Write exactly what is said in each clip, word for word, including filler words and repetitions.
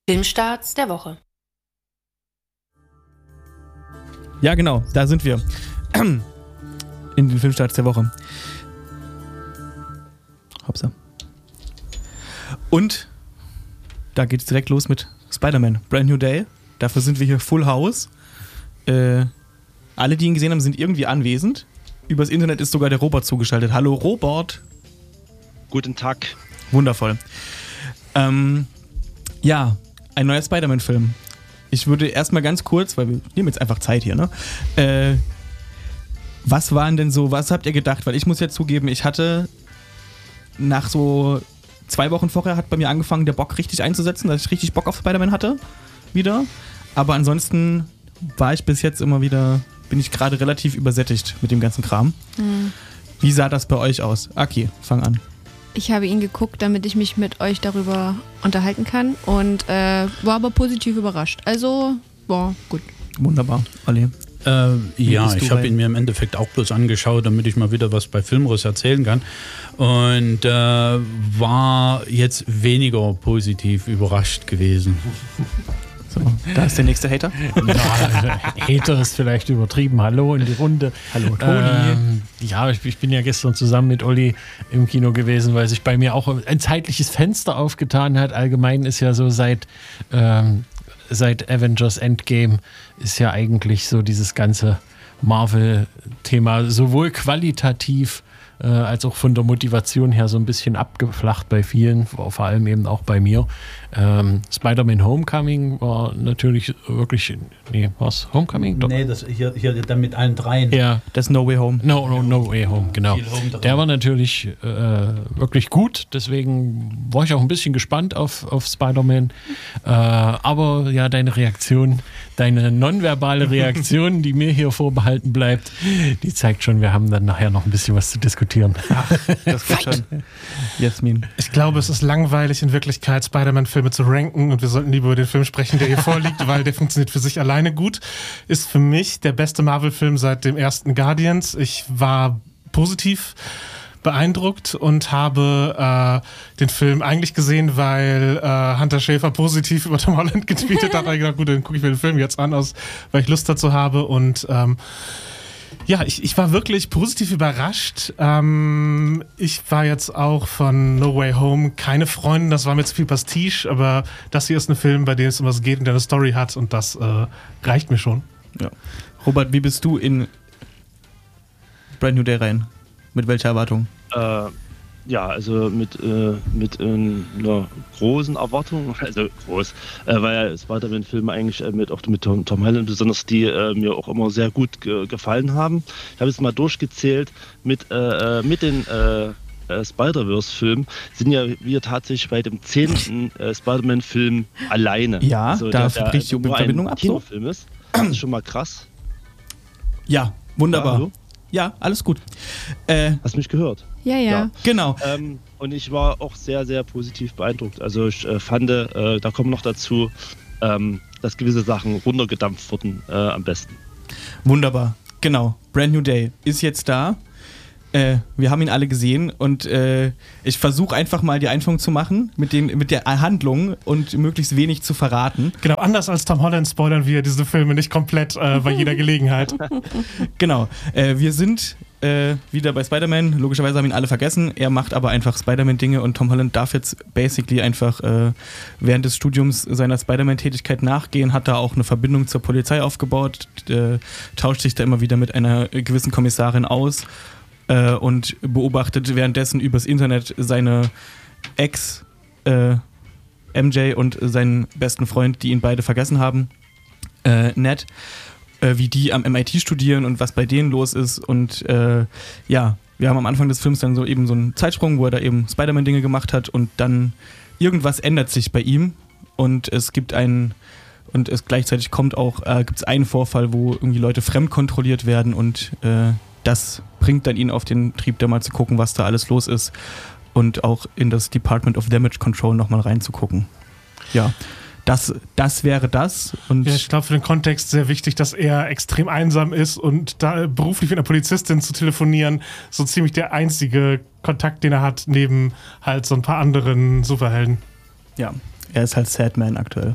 Filmstarts der Woche. Ja, genau, da sind wir. In den Filmstarts der Woche. Hopsa. Und da geht's direkt los mit Spider-Man, Brand New Day. Dafür sind wir hier Full House. Äh, alle, die ihn gesehen haben, sind irgendwie anwesend. Übers Internet ist sogar der Robert zugeschaltet. Hallo Robert. Guten Tag. Wundervoll. Ähm, ja, ein neuer Spider-Man-Film. Ich würde erstmal ganz kurz, weil wir nehmen jetzt einfach Zeit hier, ne? Äh, was waren denn so, was habt ihr gedacht? Weil ich muss jetzt zugeben, ich hatte nach so zwei Wochen vorher hat bei mir angefangen, der Bock richtig einzusetzen, dass ich richtig Bock auf Spider-Man hatte. Wieder. Aber ansonsten war ich bis jetzt immer wieder, bin ich gerade relativ übersättigt mit dem ganzen Kram. Mhm. Wie sah das bei euch aus? Aki, fang an. Ich habe ihn geguckt, damit ich mich mit euch darüber unterhalten kann und äh, war aber positiv überrascht. Also, war gut. Wunderbar, Olli. Äh, ja, ich habe ihn mir im Endeffekt auch bloß angeschaut, damit ich mal wieder was bei Filmriss erzählen kann. Und äh, war jetzt weniger positiv überrascht gewesen. So, da ist der nächste Hater. Ja, Hater ist vielleicht übertrieben. Hallo in die Runde. Hallo Toni. Ähm, ja, ich, ich bin ja gestern zusammen mit Olli im Kino gewesen, weil sich bei mir auch ein zeitliches Fenster aufgetan hat. Allgemein ist ja so seit, ähm, seit Avengers Endgame ist ja eigentlich so dieses ganze Marvel-Thema sowohl qualitativ äh, als auch von der Motivation her so ein bisschen abgeflacht bei vielen, vor allem eben auch bei mir. Ähm, Spider-Man Homecoming war natürlich wirklich, nee, was? Homecoming? Doch. Nee, das hier, hier dann mit allen dreien. Ja, das No Way Home. No, no, no Way Home, genau. Der war natürlich äh, wirklich gut, deswegen war ich auch ein bisschen gespannt auf, auf Spider-Man. Äh, aber ja, deine Reaktion, deine nonverbale Reaktion, die mir hier vorbehalten bleibt, die zeigt schon, wir haben dann nachher noch ein bisschen was zu diskutieren. Ach, das wird schon. Jasmin. Ich glaube, es ist langweilig in Wirklichkeit, Spider-Man-Filme zu ranken und wir sollten lieber über den Film sprechen, der hier vorliegt, weil der funktioniert für sich alleine gut. Ist für mich der beste Marvel-Film seit dem ersten Guardians. Ich war positiv beeindruckt und habe äh, den Film eigentlich gesehen, weil äh, Hunter Schäfer positiv über Tom Holland getweetet hat. Da habe ich gedacht, gut, dann gucke ich mir den Film jetzt an, aus, weil ich Lust dazu habe. Und ähm, ja, ich, ich war wirklich positiv überrascht. Ähm, ich war jetzt auch von No Way Home keine Freundin, das war mir zu viel Pastiche, aber das hier ist ein Film, bei dem es um was geht und der eine Story hat und das äh, reicht mir schon. Ja. Robert, wie bist du in Brand New Day rein? Mit welcher Erwartung? Äh, ja, also mit, äh, mit äh, einer großen Erwartung, also groß, äh, weil Spider-Man-Filme eigentlich äh, mit, auch mit Tom, Tom Holland besonders, die äh, mir auch immer sehr gut ge- gefallen haben. Ich habe jetzt mal durchgezählt, mit, äh, mit den äh, äh, Spider-Verse-Filmen sind ja wir tatsächlich bei dem zehnten äh, Spider-Man-Film alleine. Ja, also da der, bricht die nur Verbindung ein ab. So? Kinofilm ist. Das ist schon mal krass. Ja, wunderbar. Ja, ja alles gut. Äh, Hast du mich gehört? Ja, ja. Ja. Genau. Ähm, und ich war auch sehr, sehr positiv beeindruckt. Also ich äh, fand, äh, da kommt noch dazu, ähm, dass gewisse Sachen runtergedampft wurden äh, am besten. Wunderbar. Genau. Brand New Day ist jetzt da. Äh, wir haben ihn alle gesehen und äh, ich versuche einfach mal die Einführung zu machen mit, den, mit der Handlung und möglichst wenig zu verraten. Genau, anders als Tom Holland spoilern wir diese Filme nicht komplett äh, bei jeder Gelegenheit. Genau. Äh, wir sind äh, wieder bei Spider-Man. Logischerweise haben ihn alle vergessen. Er macht aber einfach Spider-Man-Dinge und Tom Holland darf jetzt basically einfach äh, während des Studiums seiner Spider-Man-Tätigkeit nachgehen, hat da auch eine Verbindung zur Polizei aufgebaut, äh, tauscht sich da immer wieder mit einer gewissen Kommissarin aus äh, und beobachtet währenddessen übers Internet seine Ex äh, M J und seinen besten Freund, die ihn beide vergessen haben, äh, Ned. Wie die am M I T studieren und was bei denen los ist. Und äh, ja, wir haben am Anfang des Films dann so eben so einen Zeitsprung, wo er da eben Spider-Man-Dinge gemacht hat und dann irgendwas ändert sich bei ihm und es gibt einen, und es gleichzeitig kommt auch, äh, gibt es einen Vorfall, wo irgendwie Leute fremdkontrolliert werden und äh, das bringt dann ihn auf den Trieb, da mal zu gucken, was da alles los ist und auch in das Department of Damage Control nochmal reinzugucken. Ja. Das, das wäre das. Und ja, ich glaube, für den Kontext sehr wichtig, dass er extrem einsam ist und da beruflich mit einer Polizistin zu telefonieren, so ziemlich der einzige Kontakt, den er hat, neben halt so ein paar anderen Superhelden. Ja, er ist halt Sadman aktuell.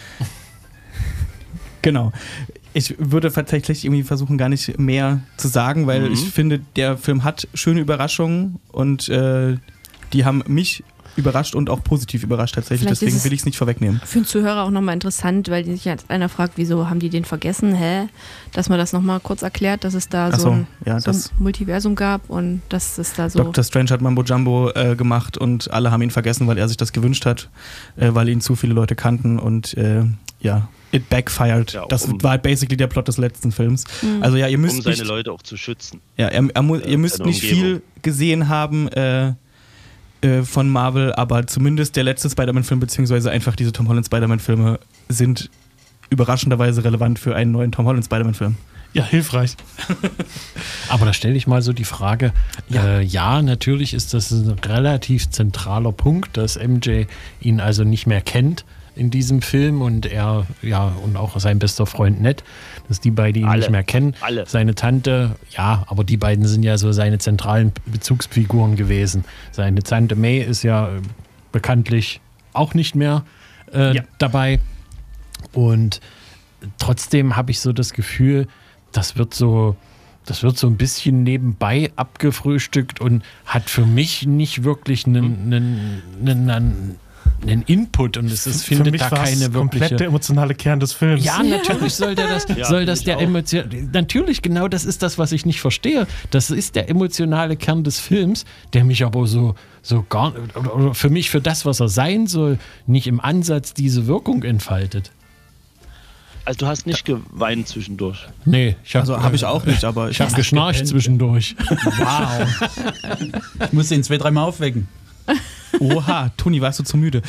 Genau. Ich würde tatsächlich irgendwie versuchen, gar nicht mehr zu sagen, weil mhm. ich finde, der Film hat schöne Überraschungen und äh, die haben mich überrascht und auch positiv überrascht tatsächlich. Vielleicht deswegen will ich es nicht vorwegnehmen. Für den Zuhörer auch nochmal interessant, weil sich jetzt einer fragt, wieso haben die den vergessen? Hä? Dass man das nochmal kurz erklärt, dass es da so, so, ein, ja, so ein Multiversum gab und dass es da so... Doktor Strange hat Mambo Jumbo äh, gemacht und alle haben ihn vergessen, weil er sich das gewünscht hat, äh, weil ihn zu viele Leute kannten und äh, ja... It backfired. Ja, das um, war basically der Plot des letzten Films. Mhm. Also ja, ihr müsst um seine nicht, Leute auch zu schützen. Ja, er, er mu- ihr müsst nicht viel gesehen haben äh, äh, von Marvel, aber zumindest der letzte Spider-Man-Film beziehungsweise einfach diese Tom Holland Spider-Man-Filme sind überraschenderweise relevant für einen neuen Tom Holland Spider-Man-Film. Ja, hilfreich. Aber da stelle ich mal so die Frage, ja. Äh, ja, natürlich ist das ein relativ zentraler Punkt, dass M J ihn also nicht mehr kennt in diesem Film und er, ja, und auch sein bester Freund Ned, dass die beiden ihn Alle. nicht mehr kennen. Alle. Seine Tante, ja, aber die beiden sind ja so seine zentralen Bezugsfiguren gewesen. Seine Tante May ist ja äh, bekanntlich auch nicht mehr äh, ja. dabei. Und trotzdem habe ich so das Gefühl, das wird so, das wird so ein bisschen nebenbei abgefrühstückt und hat für mich nicht wirklich einen, einen, einen, einen einen Input und es ist, findet Für mich da keine wirkliche... komplett der emotionale Kern des Films. Ja, natürlich soll der das, ja, soll das der emotion... Natürlich, genau das ist das, was ich nicht verstehe. Das ist der emotionale Kern des Films, der mich aber so, so gar... oder für mich, für das, was er sein soll, nicht im Ansatz diese Wirkung entfaltet. Also du hast nicht geweint zwischendurch? Nee. Ich hab, also habe ich auch nicht, aber... Ich, ich habe geschnarcht zwischendurch. Wow. Ich muss ihn zwei, dreimal aufwecken. Oha, Toni, warst du zu müde?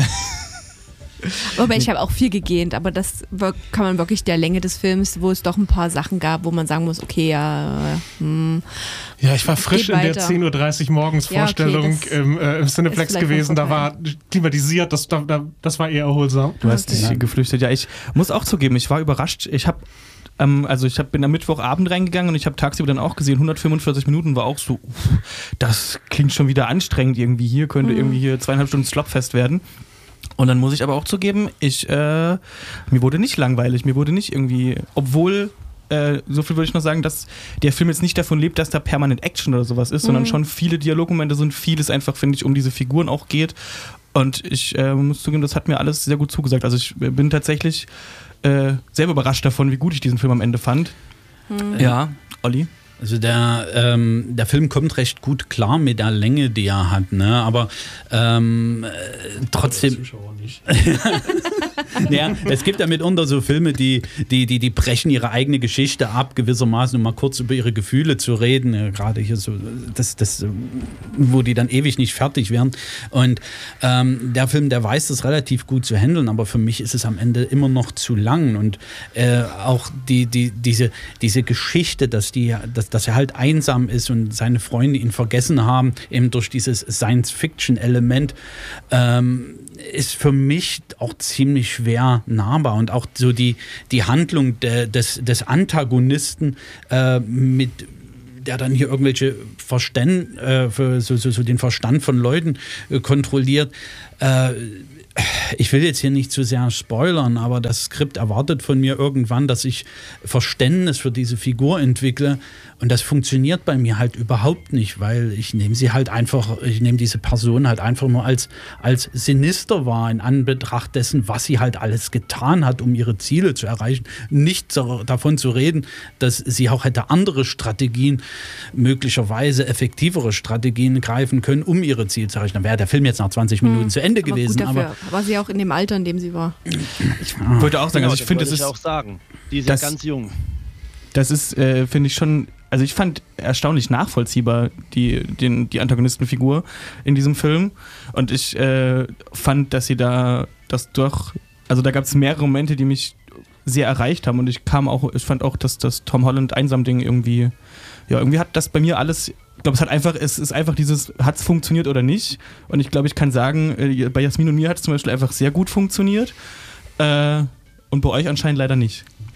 Wobei ich habe auch viel gegähnt, aber das kann man wirklich der Länge des Films, wo es doch ein paar Sachen gab, wo man sagen muss, okay, ja, hm, ja, ich war frisch in der zehn Uhr dreißig morgens ja, Vorstellung okay, im, äh, im Cineplex gewesen, da war klimatisiert, das, da, das war eher erholsam. Du hast okay. dich geflüchtet, ja, ich muss auch zugeben, ich war überrascht, ich habe Ähm, also ich hab, bin am Mittwochabend reingegangen und ich habe tagsüber dann auch gesehen, hundertfünfundvierzig Minuten war auch so, uff, das klingt schon wieder anstrengend irgendwie hier, könnte mhm. irgendwie hier zweieinhalb Stunden Slopfest werden. Und dann muss ich aber auch zugeben, ich, äh, mir wurde nicht langweilig, mir wurde nicht irgendwie, obwohl, äh, so viel würde ich noch sagen, dass der Film jetzt nicht davon lebt, dass da permanent Action oder sowas ist, mhm. sondern schon viele Dialogmomente sind, vieles einfach, finde ich, um diese Figuren auch geht. Und ich äh, muss zugeben, das hat mir alles sehr gut zugesagt. Also ich bin tatsächlich äh, selber überrascht davon, wie gut ich diesen Film am Ende fand. Mhm. Ja, Olli? Also der, ähm, der Film kommt recht gut klar mit der Länge, die er hat, ne? Aber ähm, äh, trotzdem... Naja, es gibt ja mitunter so Filme, die, die, die, die brechen ihre eigene Geschichte ab, gewissermaßen, um mal kurz über ihre Gefühle zu reden. Ja, gerade hier so, das, das, wo die dann ewig nicht fertig werden. Und ähm, der Film, der weiß das relativ gut zu handeln, aber für mich ist es am Ende immer noch zu lang. Und äh, auch die, die, diese, diese Geschichte, dass, die, dass, dass er halt einsam ist und seine Freunde ihn vergessen haben, eben durch dieses Science-Fiction-Element, ähm, ist für mich auch ziemlich schwer nahbar und auch so die, die Handlung de, des, des Antagonisten äh, mit der dann hier irgendwelche Verstand, äh, für, so, so, so den Verstand von Leuten äh, kontrolliert. Äh, ich will jetzt hier nicht zu sehr spoilern, aber das Skript erwartet von mir irgendwann, dass ich Verständnis für diese Figur entwickle. Und das funktioniert bei mir halt überhaupt nicht, weil ich nehme sie halt einfach, ich nehme diese Person halt einfach nur als, als sinister wahr in Anbetracht dessen, was sie halt alles getan hat, um ihre Ziele zu erreichen. Nicht davon zu reden, dass sie auch hätte andere Strategien, möglicherweise effektivere Strategien greifen können, um ihre Ziele zu erreichen. Dann wäre der Film jetzt nach zwanzig Minuten hm, zu Ende aber gewesen. Gut, dafür war sie auch in dem Alter, in dem sie war. Ich ah. würde auch sagen, genau, also ich finde, das ist ist auch sagen. Die ist das, ja ganz jung. Das ist, äh, finde ich schon, also ich fand erstaunlich nachvollziehbar die, den, die Antagonistenfigur in diesem Film und ich äh, fand, dass sie da das doch, also da gab es mehrere Momente, die mich sehr erreicht haben und ich kam auch, ich fand auch, dass das Tom Holland Einsam-Ding irgendwie, ja, irgendwie hat das bei mir alles, ich glaube, es hat einfach, es ist einfach dieses, hat es funktioniert oder nicht und ich glaube, ich kann sagen, äh, bei Jasmin und mir hat es zum Beispiel einfach sehr gut funktioniert äh, und bei euch anscheinend leider nicht.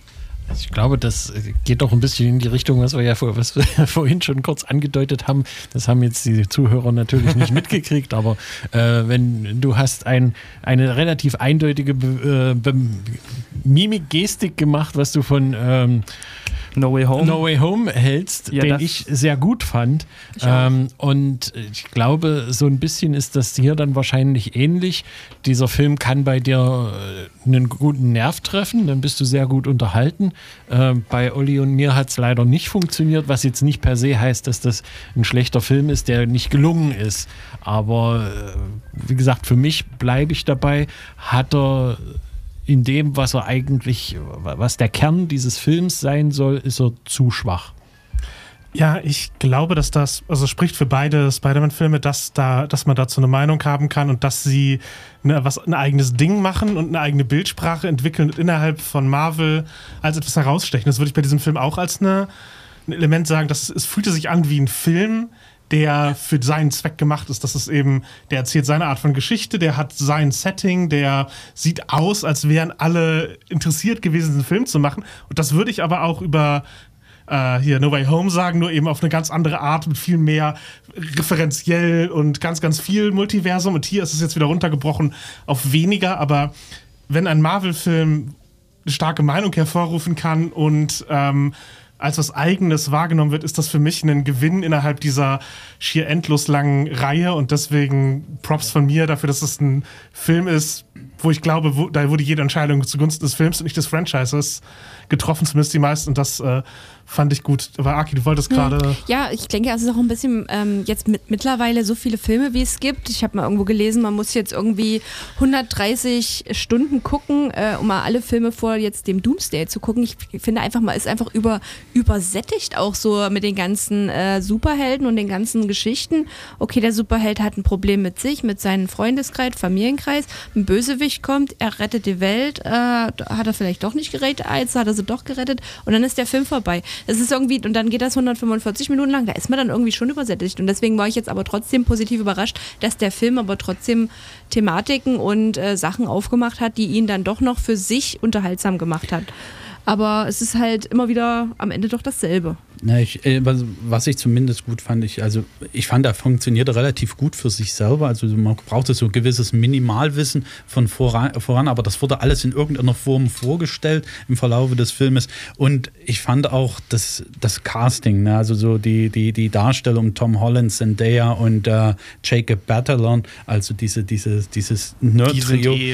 Ich glaube, das geht doch ein bisschen in die Richtung, was wir ja vor, was wir vorhin schon kurz angedeutet haben. Das haben jetzt die Zuhörer natürlich nicht mitgekriegt, aber äh, wenn du hast ein, eine relativ eindeutige Be- äh, Be- Mimik-Gestik gemacht, was du von ähm, No Way Home. No Way Home hältst, ja, den ich sehr gut fand. Ähm, und ich glaube, so ein bisschen ist das hier dann wahrscheinlich ähnlich. Dieser Film kann bei dir äh, einen guten Nerv treffen, dann bist du sehr gut unterhalten. Äh, bei Olli und mir hat es leider nicht funktioniert, was jetzt nicht per se heißt, dass das ein schlechter Film ist, der nicht gelungen ist. Aber äh, wie gesagt, für mich bleibe ich dabei, hat er in dem, was er eigentlich, was der Kern dieses Films sein soll, ist er zu schwach. Ja, ich glaube, dass das, also spricht für beide Spider-Man-Filme, dass da, dass man dazu eine Meinung haben kann und dass sie eine, was, ein eigenes Ding machen und eine eigene Bildsprache entwickeln und innerhalb von Marvel als etwas herausstechen. Das würde ich bei diesem Film auch als eine, ein Element sagen, dass es, es fühlte sich an wie ein Film, der für seinen Zweck gemacht ist. Das ist eben, der erzählt seine Art von Geschichte, der hat sein Setting, der sieht aus, als wären alle interessiert gewesen, diesen Film zu machen. Und das würde ich aber auch über äh, hier No Way Home sagen, nur eben auf eine ganz andere Art, mit viel mehr referenziell und ganz, ganz viel Multiversum. Und hier ist es jetzt wieder runtergebrochen auf weniger, aber wenn ein Marvel-Film eine starke Meinung hervorrufen kann und ähm, als was Eigenes wahrgenommen wird, ist das für mich ein Gewinn innerhalb dieser schier endlos langen Reihe und deswegen Props von mir dafür, dass es ein Film ist, wo ich glaube, wo, da wurde jede Entscheidung zugunsten des Films und nicht des Franchises getroffen, zumindest die meisten, und das äh, fand ich gut. Aber Aki, du wolltest gerade... Ja, ich denke, es ist auch ein bisschen ähm, jetzt mit, mittlerweile so viele Filme, wie es gibt. Ich habe mal irgendwo gelesen, man muss jetzt irgendwie hundertdreißig Stunden gucken, äh, um mal alle Filme vor jetzt dem Doomsday zu gucken. Ich finde einfach, man ist einfach über, übersättigt auch so mit den ganzen äh, Superhelden und den ganzen Geschichten. Okay, der Superheld hat ein Problem mit sich, mit seinem Freundeskreis, Familienkreis. Ein Bösewicht kommt, er rettet die Welt, äh, hat er vielleicht doch nicht gerettet, jetzt hat er sie doch gerettet und dann ist der Film vorbei. Das ist irgendwie, und dann geht das hundertfünfundvierzig Minuten lang, da ist man dann irgendwie schon übersättigt. Und deswegen war ich jetzt aber trotzdem positiv überrascht, dass der Film aber trotzdem Thematiken und äh, Sachen aufgemacht hat, die ihn dann doch noch für sich unterhaltsam gemacht hat. Aber es ist halt immer wieder am Ende doch dasselbe. Ja, ich, äh, was, was ich zumindest gut fand, ich, also ich fand, er funktionierte relativ gut für sich selber. Also man brauchte so ein gewisses Minimalwissen von voran, voran, aber das wurde alles in irgendeiner Form vorgestellt im Verlauf des Filmes. Und ich fand auch das, das Casting, ne? Also so die, die, die Darstellung Tom Holland, Zendaya und äh, Jacob Batalon, also diese, diese, dieses Nerd-Trio. Die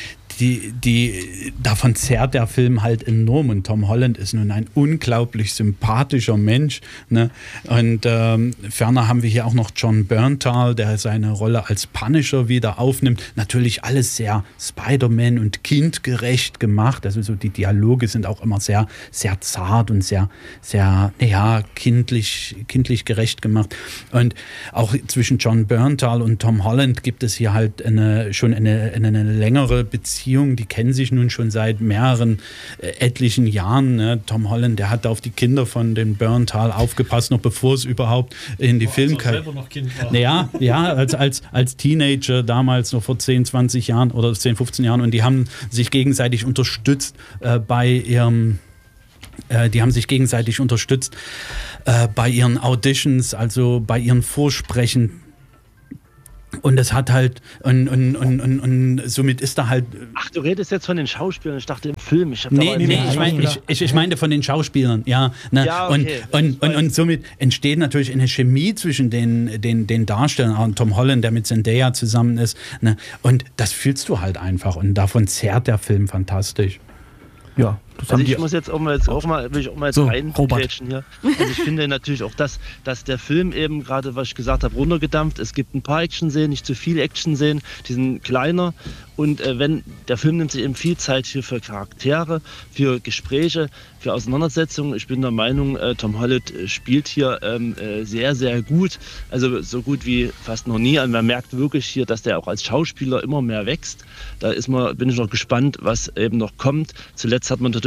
Die, die, davon zerrt der Film halt enorm und Tom Holland ist nun ein unglaublich sympathischer Mensch, ne? Und ähm, ferner haben wir hier auch noch John Bernthal, der seine Rolle als Punisher wieder aufnimmt. Natürlich alles sehr Spider-Man und kindgerecht gemacht, also so die Dialoge sind auch immer sehr, sehr zart und sehr, sehr, ja, kindlich, kindlich gerecht gemacht. Und auch zwischen John Bernthal und Tom Holland gibt es hier halt eine, schon eine, eine, eine längere Beziehung. Die kennen sich nun schon seit mehreren, äh, etlichen Jahren. Ne? Tom Holland, der hat auf die Kinder von den Bernthal aufgepasst, noch bevor es überhaupt in die Filmkarriere... selber noch Kind war. Naja, ja, als, als, als Teenager damals, noch vor zehn, zwanzig Jahren oder zehn, fünfzehn Jahren. Und die haben sich gegenseitig unterstützt äh, bei ihrem... Äh, die haben sich gegenseitig unterstützt äh, bei ihren Auditions, also bei ihren Vorsprechen. Und das hat halt, und, und, und, und, und somit ist da halt... Ach, du redest jetzt von den Schauspielern, ich dachte im Film. Ich nee, nee, ich, mein, ich, ich, ich meinte von den Schauspielern, ja. Ne? Ja, okay. und, und, und, und somit entsteht natürlich eine Chemie zwischen den, den, den Darstellern, auch Tom Holland, der mit Zendaya zusammen ist. Ne? Und das fühlst du halt einfach und davon zerrt der Film fantastisch. Ja. Also ich muss jetzt auch mal, jetzt auch mal, will ich auch mal jetzt so, reingrätschen hier. Also ich finde natürlich auch, dass, dass der Film eben gerade, was ich gesagt habe, runtergedampft. Es gibt ein paar Action-Szenen, nicht zu viel Action-Szenen, die sind kleiner. Und äh, wenn der Film nimmt sich eben viel Zeit hier für Charaktere, für Gespräche, für Auseinandersetzungen. Ich bin der Meinung, äh, Tom Holland äh, spielt hier ähm, äh, sehr, sehr gut. Also so gut wie fast noch nie. Und man merkt wirklich hier, dass der auch als Schauspieler immer mehr wächst. Da ist man, bin ich noch gespannt, was eben noch kommt. Zuletzt hat man natürlich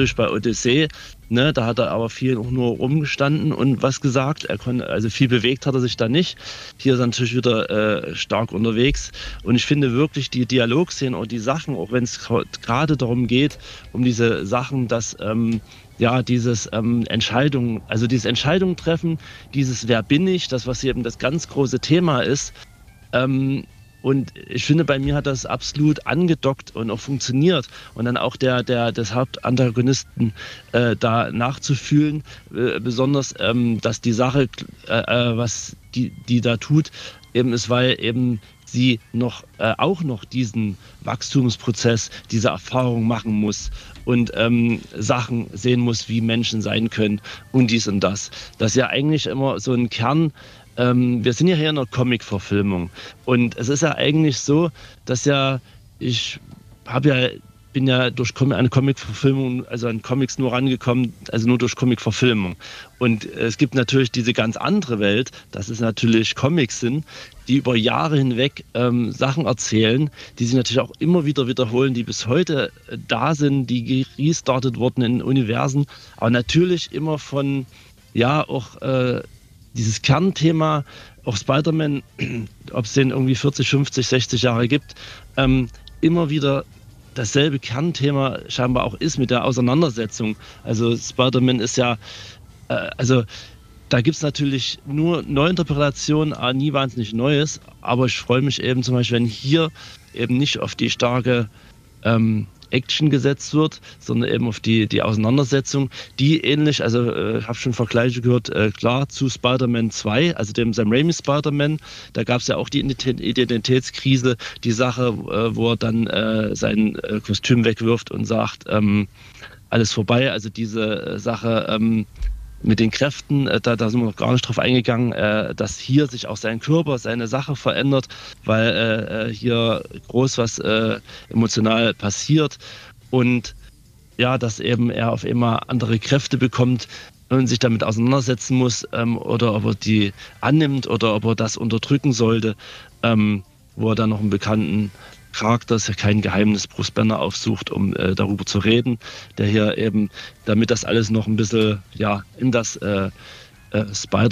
natürlich bei Odyssey, ne, da hat er aber viel auch nur rumgestanden und was gesagt. Er konnte, also viel bewegt hat er sich da nicht. Hier ist er natürlich wieder äh, stark unterwegs. Und ich finde wirklich die Dialogszenen und die Sachen, auch wenn es gerade darum geht, um diese Sachen, dass ähm, ja, dieses ähm, Entscheidungen, also dieses Entscheidungen treffen, dieses Wer bin ich, das, was hier eben das ganz große Thema ist. Ähm, Und ich finde, bei mir hat das absolut angedockt und auch funktioniert. Und dann auch der, der des Hauptantagonisten äh, da nachzufühlen, äh, besonders, ähm, dass die Sache, äh, was die, die da tut, eben ist, weil eben sie noch äh, auch noch diesen Wachstumsprozess, diese Erfahrung machen muss und ähm, Sachen sehen muss, wie Menschen sein können und dies und das. Das ist ja eigentlich immer so ein Kern. Ähm, wir sind ja hier in einer Comic-Verfilmung und es ist ja eigentlich so, dass ja, ich habe ja, bin ja durch eine Comic-Verfilmung, also an Comics nur rangekommen, also nur durch Comic-Verfilmung. Und es gibt natürlich diese ganz andere Welt, dass es natürlich Comics sind, die über Jahre hinweg ähm, Sachen erzählen, die sich natürlich auch immer wieder wiederholen, die bis heute äh, da sind, die restartet wurden in Universen, aber natürlich immer von, ja, auch äh, dieses Kernthema, auch Spider-Man, ob es den irgendwie vierzig, fünfzig, sechzig Jahre gibt, ähm, immer wieder dasselbe Kernthema scheinbar auch ist mit der Auseinandersetzung. Also Spider-Man ist ja, äh, also da gibt es natürlich nur Neuinterpretationen, aber nie wahnsinnig Neues, aber ich freue mich eben zum Beispiel, wenn hier eben nicht auf die starke ähm, Action gesetzt wird, sondern eben auf die, die Auseinandersetzung, die ähnlich, also ich äh, habe schon Vergleiche gehört, äh, klar zu Spider-Man zwei, also dem Sam Raimi Spider-Man, da gab es ja auch die Identitätskrise, die Sache, äh, wo er dann äh, sein äh, Kostüm wegwirft und sagt, ähm, alles vorbei, also diese äh, Sache ähm, mit den Kräften, äh, da, da sind wir noch gar nicht drauf eingegangen, äh, dass hier sich auch sein Körper, seine Sache verändert, weil äh, hier groß was äh, emotional passiert und ja, dass eben er auf einmal andere Kräfte bekommt und sich damit auseinandersetzen muss ähm, oder ob er die annimmt oder ob er das unterdrücken sollte, ähm, wo er dann noch einen bekannten Charakter, ist ja kein Geheimnis, Bruce Banner aufsucht, um äh, darüber zu reden, der hier eben, damit das alles noch ein bisschen ja, in das äh, äh,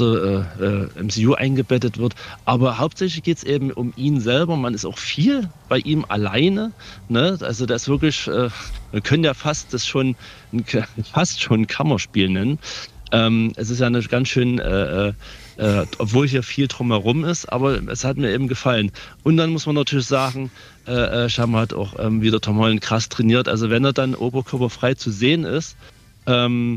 Spider-M C U äh, eingebettet wird. Aber hauptsächlich geht es eben um ihn selber. Man ist auch viel bei ihm alleine. Ne? Also das ist wirklich, äh, wir können ja fast das schon, fast schon ein Kammerspiel nennen. Ähm, es ist ja eine ganz schön, äh, äh, obwohl hier viel drumherum ist, aber es hat mir eben gefallen. Und dann muss man natürlich sagen, äh, Scham hat auch ähm, wieder Tom Holland krass trainiert. Also wenn er dann oberkörperfrei zu sehen ist, ähm,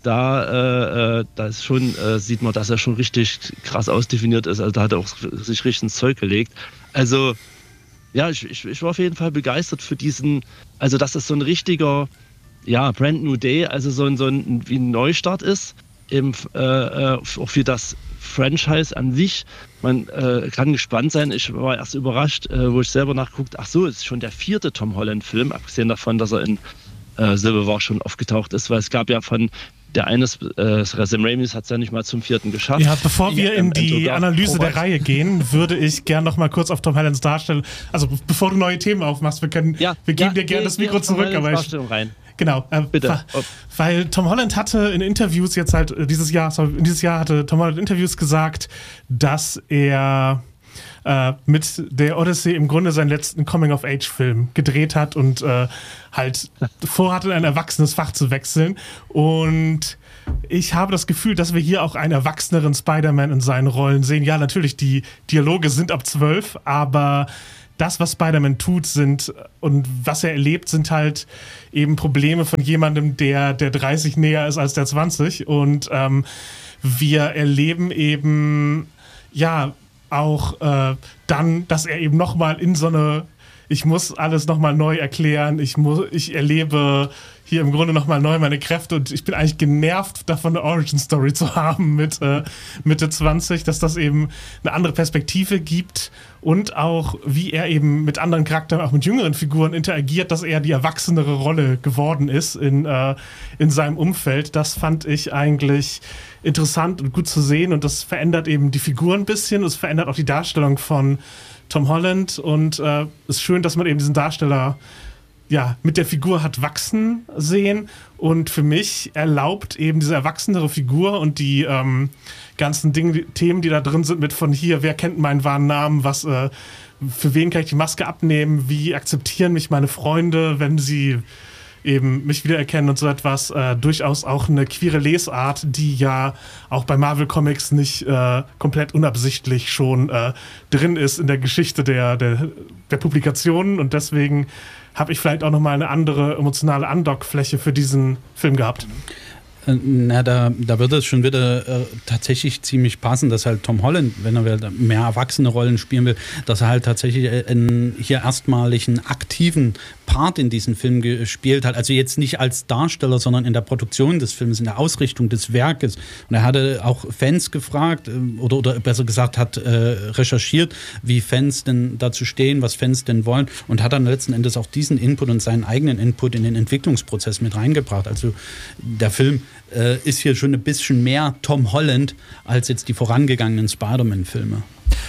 da, äh, da ist schon, äh, sieht man, dass er schon richtig krass ausdefiniert ist. Also da hat er auch sich richtig ins Zeug gelegt. Also ja, ich, ich, ich war auf jeden Fall begeistert für diesen, also dass das so ein richtiger, ja, Brand New Day, also so ein, so ein, wie ein Neustart ist, eben äh, auch für das Franchise an sich. Man äh, kann gespannt sein. Ich war erst überrascht, äh, wo ich selber nachgeguckt, ach so, es ist schon der vierte Tom Holland-Film, abgesehen davon, dass er in äh, Civil War schon aufgetaucht ist, weil es gab ja von der eines, äh, Sam Raimi hat es ja nicht mal zum vierten geschafft. Ja, bevor wir in die Analyse der Reihe gehen, würde ich gern noch mal kurz auf Tom Hollands Darstellung, also bevor du neue Themen aufmachst, wir können, ja, wir geben ja, dir gerne das Mikro zurück, aber ich, rein. Genau, äh, Bitte. Weil Tom Holland hatte in Interviews jetzt halt dieses Jahr, sorry, dieses Jahr hatte Tom Holland in Interviews gesagt, dass er äh, mit der Odyssey im Grunde seinen letzten Coming-of-Age-Film gedreht hat und äh, halt vorhatte, in ein erwachsenes Fach zu wechseln. Und ich habe das Gefühl, dass wir hier auch einen erwachseneren Spider-Man in seinen Rollen sehen. Ja, natürlich, die Dialoge sind ab zwölf, aber das, was Spider-Man tut, sind und was er erlebt, sind halt eben Probleme von jemandem, der der dreißig näher ist als der zwanzig. Und ähm, wir erleben eben, ja, auch äh, dann, dass er eben nochmal in so eine, ich muss alles nochmal neu erklären, ich muss, ich erlebe hier im Grunde nochmal neu meine Kräfte und ich bin eigentlich genervt davon, eine Origin-Story zu haben mit äh, Mitte zwanzig, dass das eben eine andere Perspektive gibt und auch, wie er eben mit anderen Charakteren, auch mit jüngeren Figuren interagiert, dass er die erwachsenere Rolle geworden ist in, äh, in seinem Umfeld. Das fand ich eigentlich interessant und gut zu sehen und das verändert eben die Figur ein bisschen, es verändert auch die Darstellung von Tom Holland und es äh, ist schön, dass man eben diesen Darsteller ja, mit der Figur hat wachsen sehen und für mich erlaubt eben diese erwachsenere Figur und die ähm, ganzen Dinge, die, Themen, die da drin sind mit von hier, wer kennt meinen wahren Namen, was, äh, für wen kann ich die Maske abnehmen, wie akzeptieren mich meine Freunde, wenn sie eben mich wiedererkennen und so etwas, äh, durchaus auch eine queere Lesart, die ja auch bei Marvel Comics nicht äh, komplett unabsichtlich schon äh, drin ist in der Geschichte der, der, der Publikationen und deswegen habe ich vielleicht auch nochmal eine andere emotionale Andockfläche für diesen Film gehabt. Na, da, da wird es schon wieder äh, tatsächlich ziemlich passen, dass halt Tom Holland, wenn er mehr erwachsene Rollen spielen will, dass er halt tatsächlich einen, hier erstmalig einen aktiven Part in diesem Film gespielt hat. Also jetzt nicht als Darsteller, sondern in der Produktion des Films, in der Ausrichtung des Werkes. Und er hatte auch Fans gefragt äh, oder, oder besser gesagt hat äh, recherchiert, wie Fans denn dazu stehen, was Fans denn wollen und hat dann letzten Endes auch diesen Input und seinen eigenen Input in den Entwicklungsprozess mit reingebracht. Also der Film äh, ist hier schon ein bisschen mehr Tom Holland als jetzt die vorangegangenen Spider-Man-Filme.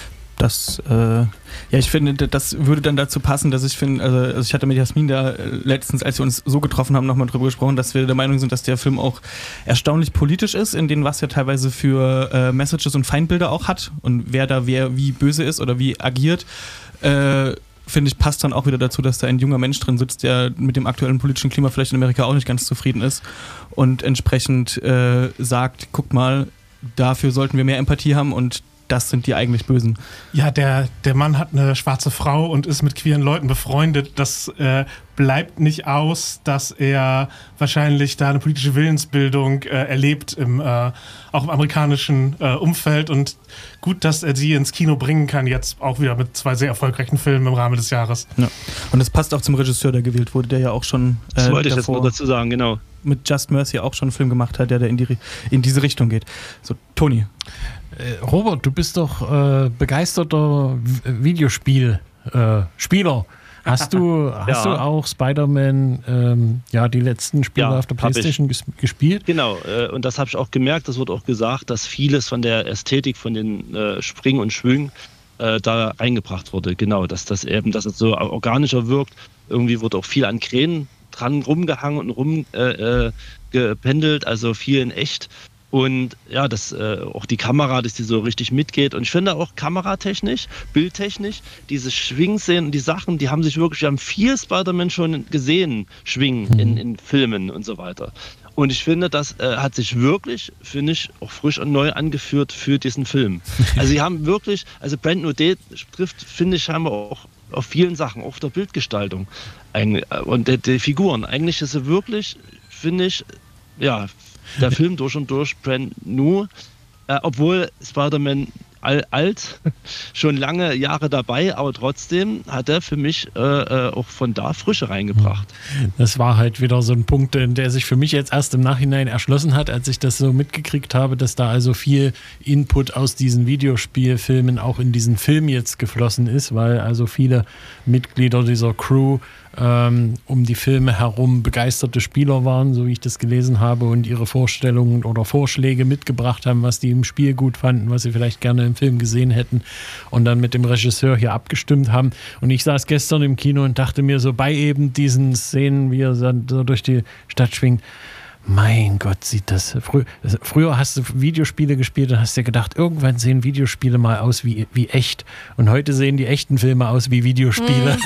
Das, äh, ja, ich finde, das würde dann dazu passen, dass ich finde, also, also ich hatte mit Jasmin da letztens, als wir uns so getroffen haben, nochmal drüber gesprochen, dass wir der Meinung sind, dass der Film auch erstaunlich politisch ist, in dem was er teilweise für äh, Messages und Feindbilder auch hat und wer da wer wie böse ist oder wie agiert, äh, finde ich, passt dann auch wieder dazu, dass da ein junger Mensch drin sitzt, der mit dem aktuellen politischen Klima vielleicht in Amerika auch nicht ganz zufrieden ist und entsprechend äh, sagt, guckt mal, dafür sollten wir mehr Empathie haben und das sind die eigentlich Bösen. Ja, der, der Mann hat eine schwarze Frau und ist mit queeren Leuten befreundet. Das äh, bleibt nicht aus, dass er wahrscheinlich da eine politische Willensbildung äh, erlebt, im, äh, auch im amerikanischen äh, Umfeld. Und gut, dass er sie ins Kino bringen kann, jetzt auch wieder mit zwei sehr erfolgreichen Filmen im Rahmen des Jahres. Ja. Und es passt auch zum Regisseur, der gewählt wurde, der ja auch schon äh, das wollte ich jetzt mal dazu sagen, genau. mit Just Mercy auch schon einen Film gemacht hat, der da in, die, in diese Richtung geht. So, Toni. Äh, Robert, du bist doch äh, begeisterter v- Videospiel äh, Spieler. Hast du, hast ja. du auch Spider-Man, ähm, ja, die letzten Spiele ja, auf der PlayStation ges- gespielt? Genau, äh, und das habe ich auch gemerkt, das wird auch gesagt, dass vieles von der Ästhetik, von den äh, Springen und Schwüngen äh, da reingebracht wurde. Genau, dass das eben, dass es so organischer wirkt. Irgendwie wurde auch viel an Kränen dran rumgehangen und rumgependelt, äh, äh, also viel in echt. Und ja, dass äh, auch die Kamera, dass die so richtig mitgeht. Und ich finde auch kameratechnisch, bildtechnisch, diese Schwingszenen und die Sachen, die haben sich wirklich, wir haben viel Spider-Man schon gesehen, schwingen mhm. in, in Filmen und so weiter. Und ich finde, das äh, hat sich wirklich, finde ich, auch frisch und neu angeführt für diesen Film. Also sie haben wirklich, also Brandon O'Day trifft, finde ich, haben wir auch auf vielen Sachen, auf der Bildgestaltung und die, die Figuren. Eigentlich ist es wirklich, finde ich, ja, der Film durch und durch brand new, äh, obwohl Spider-Man all, alt, schon lange Jahre dabei, aber trotzdem hat er für mich äh, äh, auch von da Frische reingebracht. Das war halt wieder so ein Punkt, der sich für mich jetzt erst im Nachhinein erschlossen hat, als ich das so mitgekriegt habe, dass da also viel Input aus diesen Videospielfilmen auch in diesen Film jetzt geflossen ist, weil also viele Mitglieder dieser Crew ähm, um die Filme herum begeisterte Spieler waren, so wie ich das gelesen habe, und ihre Vorstellungen oder Vorschläge mitgebracht haben, was die im Spiel gut fanden, was sie vielleicht gerne im Film gesehen hätten und dann mit dem Regisseur hier abgestimmt haben. Und ich saß gestern im Kino und dachte mir so bei eben diesen Szenen, wie er so durch die Stadt schwingt, mein Gott, sieht das. Frü- Früher hast du Videospiele gespielt und hast dir gedacht, irgendwann sehen Videospiele mal aus wie, wie echt. Und heute sehen die echten Filme aus wie Videospiele.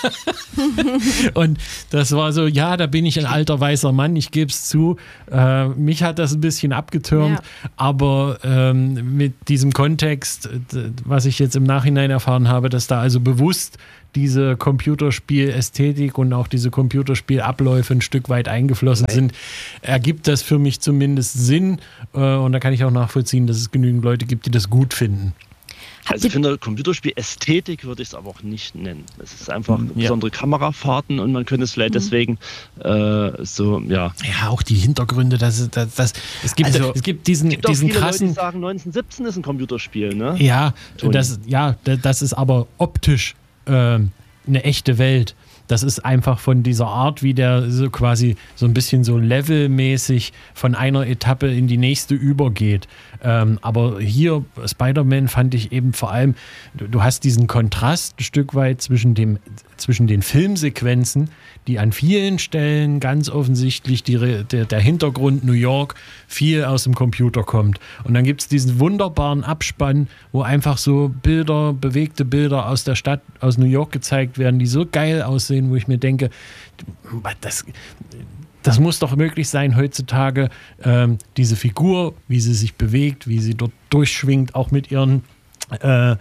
Mm. Und das war so, ja, da bin ich ein alter weißer Mann, ich gebe es zu. Äh, mich hat das ein bisschen abgetürmt, ja. aber ähm, mit diesem Kontext, was ich jetzt im Nachhinein erfahren habe, dass da also bewusst diese Computerspielästhetik und auch diese Computerspielabläufe ein Stück weit eingeflossen Nein. sind, ergibt das für mich zumindest Sinn. Und da kann ich auch nachvollziehen, dass es genügend Leute gibt, die das gut finden. Also ich finde, Computerspielästhetik würde ich es aber auch nicht nennen. Es ist einfach ja. besondere Kamerafahrten und man könnte es vielleicht mhm. deswegen äh, so, ja. Ja, auch die Hintergründe, das, das, das, es, gibt, also, es gibt diesen, es gibt diesen viele krassen... Leute, die sagen, neunzehnhundertsiebzehn ist ein Computerspiel, ne? Ja, das, ja, das ist aber optisch äh, eine echte Welt. das ist einfach von dieser Art, wie der so quasi so ein bisschen so levelmäßig von einer Etappe in die nächste übergeht. Ähm, aber hier, Spider-Man, fand ich eben vor allem, du, du hast diesen Kontrast ein Stück weit zwischen, dem, zwischen den Filmsequenzen, die an vielen Stellen ganz offensichtlich die, der, der Hintergrund New York viel aus dem Computer kommt. Und dann gibt es diesen wunderbaren Abspann, wo einfach so Bilder, bewegte Bilder aus der Stadt, aus New York gezeigt werden, die so geil aussehen, wo ich mir denke, das, das muss doch möglich sein heutzutage, ähm, diese Figur, wie sie sich bewegt, wie sie dort durchschwingt, auch mit ihren äh,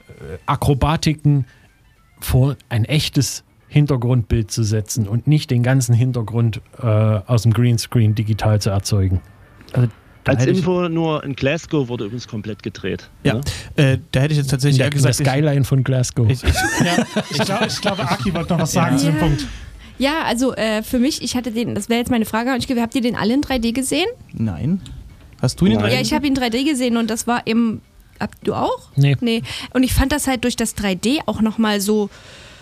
Akrobatiken vor ein echtes Hintergrundbild zu setzen und nicht den ganzen Hintergrund äh, aus dem Greenscreen digital zu erzeugen. Also, Als Info, nur in Glasgow wurde übrigens komplett gedreht. Ja, Ne? äh, da hätte ich jetzt tatsächlich Ja, eher gesagt, das Skyline von Glasgow. Ich, ich, Ja, ich, glaub, ich glaube, Aki wollte noch was sagen Ja. zu dem Punkt. Ja, also äh, für mich, ich hatte den, das wäre jetzt meine Frage, ich, habt ihr den alle in drei D gesehen? nein. Hast du ihn in Nein. drei D? Ja, ich habe ihn in drei D gesehen und das war eben, hab, du auch? Nee. Nee. Und ich fand das halt durch das drei D auch nochmal so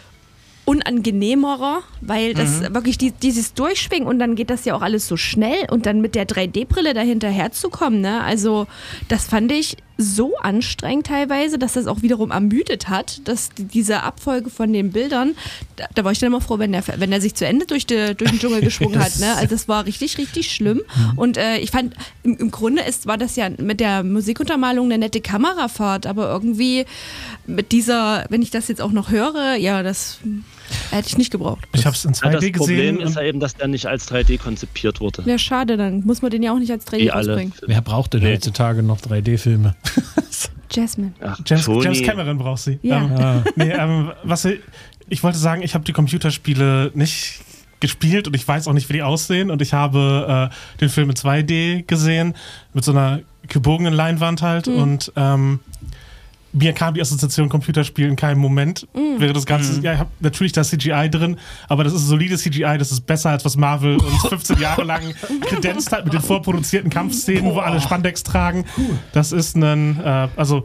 unangenehmerer, weil das Mhm. wirklich die, dieses Durchschwingen und dann geht das ja auch alles so schnell und dann mit der drei D-Brille dahinter herzukommen, ne? Also das fand ich so anstrengend teilweise, dass das auch wiederum ermüdet hat, dass die- diese Abfolge von den Bildern, da, da war ich dann immer froh, wenn der, wenn der sich zu Ende durch, die, durch den Dschungel geschwungen hat, ne? Also das war richtig, richtig schlimm und äh, ich fand, im, im Grunde ist, war das ja mit der Musikuntermalung eine nette Kamerafahrt, aber irgendwie mit dieser, wenn ich das jetzt auch noch höre, ja, das hätte ich nicht gebraucht. Ich habe es in Ja, zwei D das Problem gesehen. ist ja eben, dass der nicht als drei D konzipiert wurde. Ja, schade, dann muss man den ja auch nicht als drei D Wie alle. rausbringen. Wer braucht denn heutzutage noch drei D-Filme? Jasmine. Ach, James, Tony. James Cameron braucht sie. Ja. Ähm, Ah. nee, ähm, was ich, ich wollte sagen, ich habe die Computerspiele nicht gespielt und ich weiß auch nicht, wie die aussehen. Und ich habe äh, den Film in zwei D gesehen, mit so einer gebogenen Leinwand halt. Mhm. Und ähm, mir kam die Assoziation Computerspiel in keinem Moment. Mhm. Wäre das Ganze, ja, ich hab natürlich da C G I drin, aber das ist solides C G I, das ist besser als was Marvel uns fünfzehn Jahre lang kredenzt hat mit den vorproduzierten Kampfszenen, wo alle Spandex tragen. Das ist ein, äh, also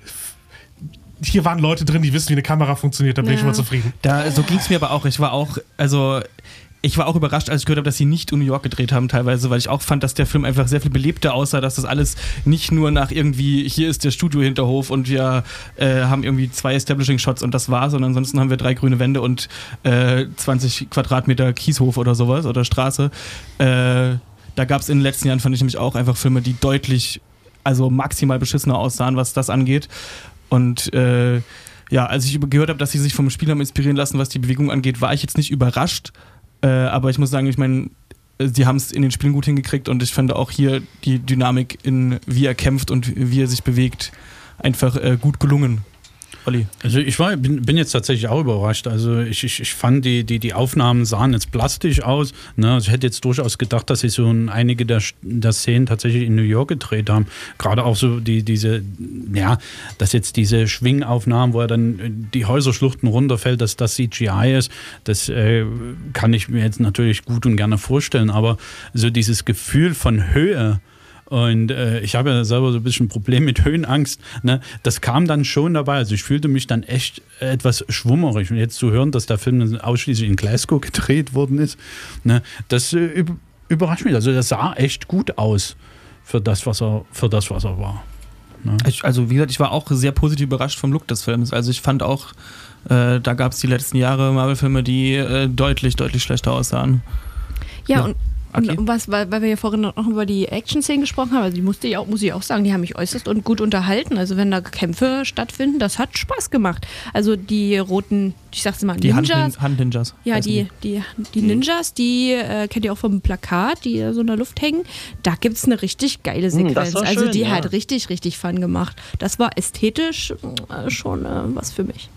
hier waren Leute drin, die wissen, wie eine Kamera funktioniert, da bin ich Ja. schon mal zufrieden. Da, so ging es mir aber auch. Ich war auch, also ich war auch überrascht, als ich gehört habe, dass sie nicht in New York gedreht haben teilweise, weil ich auch fand, dass der Film einfach sehr viel belebter aussah, dass das alles nicht nur nach irgendwie, hier ist der Studiohinterhof und wir äh, haben irgendwie zwei Establishing-Shots und das war, sondern ansonsten haben wir drei grüne Wände und äh, zwanzig Quadratmeter Kieshof oder sowas oder Straße. Äh, da gab es in den letzten Jahren, fand ich nämlich auch einfach Filme, die deutlich, also maximal beschissener aussahen, was das angeht. Und äh, ja, als ich gehört habe, dass sie sich vom Spiel haben inspirieren lassen, was die Bewegung angeht, war ich jetzt nicht überrascht. Äh, aber ich muss sagen, ich meine, sie haben es in den Spielen gut hingekriegt und ich fand auch hier die Dynamik in wie er kämpft und wie er sich bewegt einfach äh, gut gelungen. Olli. Also ich war, bin, bin jetzt tatsächlich auch überrascht. Also ich, ich, ich fand, die, die, die Aufnahmen sahen jetzt plastisch aus. Ne? Also ich hätte jetzt durchaus gedacht, dass sie so einige der, der Szenen tatsächlich in New York gedreht haben. Gerade auch so die, diese, ja, dass jetzt diese Schwingaufnahmen, wo er dann die Häuserschluchten runterfällt, dass das C G I ist, das äh, kann ich mir jetzt natürlich gut und gerne vorstellen. Aber so dieses Gefühl von Höhe, und äh, ich habe ja selber so ein bisschen ein Problem mit Höhenangst. Ne? Das kam dann schon dabei. Also ich fühlte mich dann echt etwas schwummerig. Und jetzt zu hören, dass der Film ausschließlich in Glasgow gedreht worden ist, ne? Das äh, überrascht mich. Also das sah echt gut aus für das, was er, für das, was er war. Ne? Ich, also wie gesagt, ich war auch sehr positiv überrascht vom Look des Films. Also ich fand auch, äh, da gab es die letzten Jahre Marvel-Filme, die äh, deutlich, deutlich schlechter aussahen. Ja, Ja. und, Okay. und was, weil, weil wir ja vorhin noch über die Action-Szenen gesprochen haben, also die musste ich auch, muss ich auch sagen, die haben mich äußerst und gut unterhalten. Also wenn da Kämpfe stattfinden, das hat Spaß gemacht. Also die roten, ich sag's mal, Die Ninjas. Hand- Hand-Ninjas. Ja, heißen die, die, die Ninjas, die äh, kennt ihr auch vom Plakat, die so in der Luft hängen. Da gibt's eine richtig geile Hm, Sequenz. das war also schön, die ja. hat richtig, richtig Fun gemacht. Das war ästhetisch äh, schon äh, was für mich.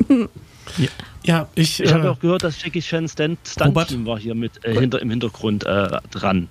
Ja, ich, Ich habe äh, auch gehört, dass Jackie Chan Stunt Robert? Stunt-Team war hier mit äh, hinter, im Hintergrund äh, dran.